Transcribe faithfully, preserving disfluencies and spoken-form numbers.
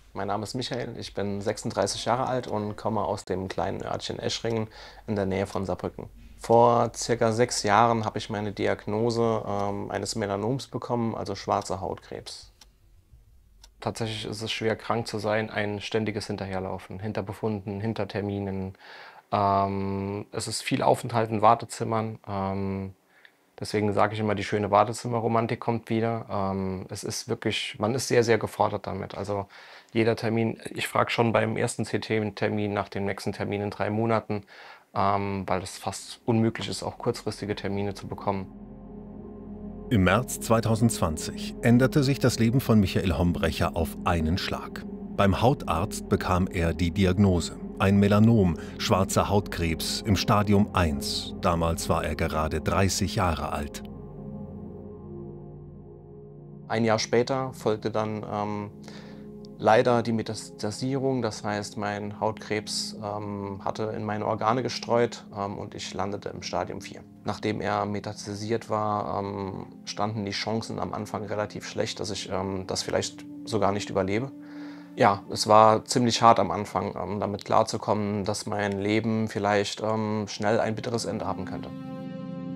Mein Name ist Michael, ich bin sechsunddreißig Jahre alt und komme aus dem kleinen Örtchen Eschringen in der Nähe von Saarbrücken. Vor circa sechs Jahren habe ich meine Diagnose ähm, eines Melanoms bekommen, also schwarzer Hautkrebs. Tatsächlich ist es schwer, krank zu sein, ein ständiges Hinterherlaufen, hinter Befunden, hinter Terminen. Ähm, es ist viel Aufenthalt in Wartezimmern. Ähm, deswegen sage ich immer, die schöne Wartezimmerromantik kommt wieder. Ähm, es ist wirklich, man ist sehr, sehr gefordert damit. Also jeder Termin, ich frage schon beim ersten C T-Termin nach dem nächsten Termin in drei Monaten, ähm, weil es fast unmöglich ist, auch kurzfristige Termine zu bekommen. Im März zweitausendzwanzig änderte sich das Leben von Michael Hombrecher auf einen Schlag. Beim Hautarzt bekam er die Diagnose: ein Melanom, schwarzer Hautkrebs im Stadium eins. Damals war er gerade dreißig Jahre alt. Ein Jahr später folgte dann ähm, leider die Metastasierung, das heißt, mein Hautkrebs ähm, hatte in meine Organe gestreut ähm, und ich landete im Stadium vier. Nachdem er metastasiert war, ähm, standen die Chancen am Anfang relativ schlecht, dass ich ähm, das vielleicht sogar nicht überlebe. Ja, es war ziemlich hart am Anfang, ähm, damit klarzukommen, dass mein Leben vielleicht ähm, schnell ein bitteres Ende haben könnte.